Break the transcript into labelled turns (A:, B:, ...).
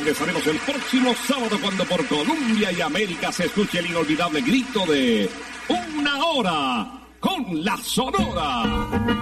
A: regresaremos el próximo sábado cuando por Colombia y América se escuche el inolvidable grito de Una Hora con la Sonora.